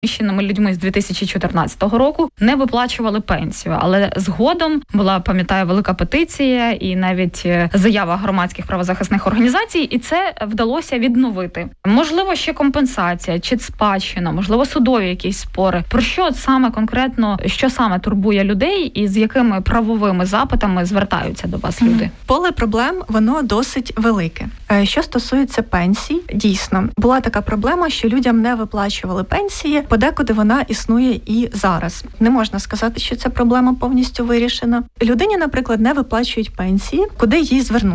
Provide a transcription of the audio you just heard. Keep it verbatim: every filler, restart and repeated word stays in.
переміщеними людьми з дві тисячі чотирнадцятого року не виплачували пенсію. Але згодом була, пам'ятаю, велика петиція і навіть заява громадських правозахисних організацій, і це вдалося відновити. Можливо, ще компенсація, чи спадщина, можливо, судові якісь спори. Про що саме конкретно, що саме турбує людей і з якими правовими запитами звертаються до вас люди? Поле проблем, воно досить велике. Що стосується пенсій, дійсно, була така проблема, що людям не виплачували пенсії, подекуди вона існує і зараз. Не можна сказати, що ця проблема повністю вирішена. Людині, наприклад, не виплачують пенсії, куди їй звернутися?